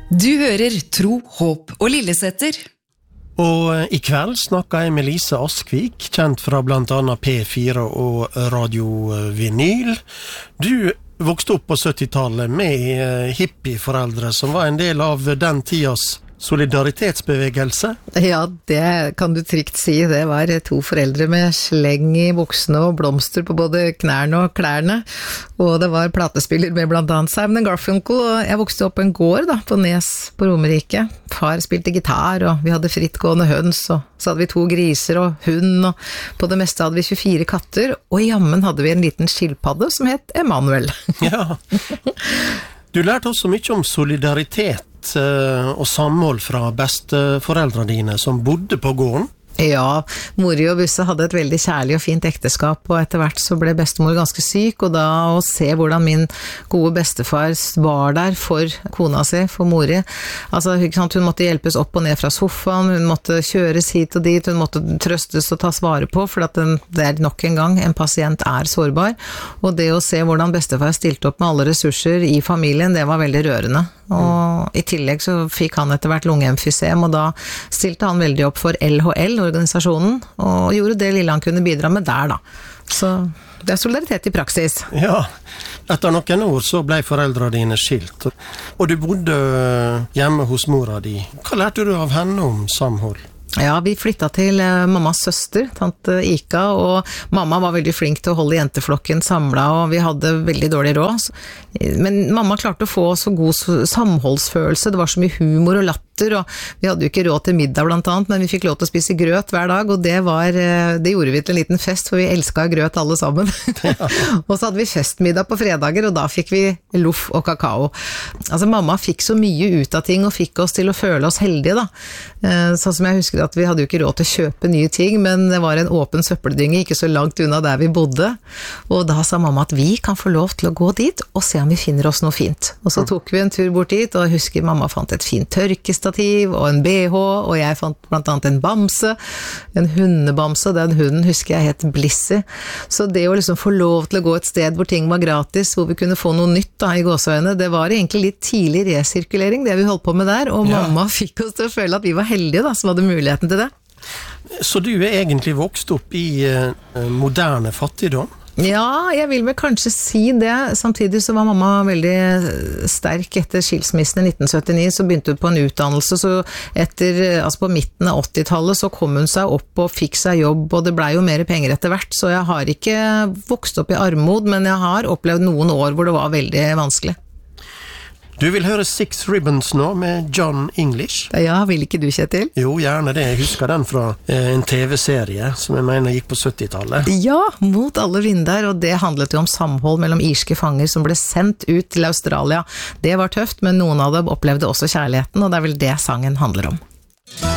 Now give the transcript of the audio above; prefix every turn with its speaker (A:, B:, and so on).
A: Du hører Tro, Håp og Lillesetter.
B: Og i kveld snakker jeg med Lise Askvik, kjent fra blant annet P4 og Radio Vinyl. Du vokste opp på 70-tallet med hippieforeldre som var en del av den tidas solidaritetsbevegelse.
C: Ja, det kan du trygt si. Det var to foreldre med sleng i buksene og blomster på både knærne og klærne. Og det var platespiller med blant annet Simon & Garfunkel, og jeg vokste opp på en gård da, på Nes på Romerike. Far spilte gitar, og vi hadde frittgående høns, og så hadde vi 2 griser og hund, og på det meste hadde vi 24 katter, og i jammen hadde vi en liten skilpadde som het Emanuel.
B: Ja. Du lærte også mye om solidaritet og samhold fra besteforeldrene dine som bodde på gården.
C: Ja, Mori og Busse hadde et veldig kjærlig og fint ekteskap, og etter hvert så ble bestemor ganske syk, og da å se hvordan min gode bestefar var der for kona si, for Mori. Altså, ikke sant, hun måtte hjelpes opp og ned fra sofaen, hun måtte kjøres hit og dit, hun måtte trøstes og tas vare på, for at det er nok en gang, en pasient er sårbar. Og det å se hvordan bestefar stilte opp med alle ressurser i familien, det var veldig rørende. Og i tillegg så fikk han etter hvert lungeemfysem, og da stilte han veldig opp for LHL, organisasjonen, og gjorde det lille han kunne bidra med der da. Så det er solidaritet i praksis.
B: Ja, etter noen år så ble foreldrene dine skilt, og du bodde hjemme hos mora di. Hva lærte du av henne om samhold?
C: Ja, vi flyttet til mammas søster, tante Ika, og mamma var veldig flink til å holde jenteflokken samlet, og vi hadde veldig dårlig råd. Men mamma klarte å få så god samholdsfølelse, det var så mye humor og latter, og vi hadde jo ikke råd til middag blant annet, men vi fikk lov til å spise grøt hver dag, og det gjorde vi til en liten fest, for vi elsket grøt alle sammen. Og så hadde vi festmiddag på fredager, og da fikk vi loff og kakao. Altså, mamma fikk så mye ut av ting, og fikk oss til å føle oss heldige, da. Sånn som jeg husker at vi hadde jo ikke råd til å kjøpe nye ting, men det var en åpen søppeldynge ikke så langt unna der vi bodde, og da sa mamma at vi kan få lov til å gå dit og se om vi finner oss noe fint. Og så tok vi en tur bort dit, og jeg husker mamma fant et fint tørkestativ og en BH, og jeg fant blant annet en bamse, en hundebamse, og den hunden husker jeg het Blissy. Så det å liksom få lov til å gå et sted hvor ting var gratis, hvor vi kunne få noe nytt da, i gåseøyne, det var egentlig litt tidlig resirkulering det vi holdt på med der, og mamma fikk oss til å føle at vi var heldige da, som hadde muligheten til det.
B: Så du er egentlig vokst opp i moderne fattigdom?
C: Ja, jeg vil vel kanskje si det. Samtidig så var mamma veldig sterk etter skilsmissen i 1979, så begynte hun på en utdannelse, så altså på midten av 80-tallet så kom hun seg opp og fikk seg jobb, og det ble jo mer penger etter hvert, så jeg har ikke vokst opp i armod, men jeg har opplevd noen år hvor det var veldig vanskelig.
B: Du vil høre Six Ribbons nå med John English?
C: Ja, vil ikke du, Kjetil?
B: Jo, gjerne det. Jeg husker den fra en TV-serie som jeg mener gikk på 70-tallet.
C: Ja, Mot alle vinder, og det handlet jo om samhold mellom irske fanger som ble sendt ut til Australia. Det var tøft, men noen av dem opplevde også kjærligheten, og det er vel det sangen handler om.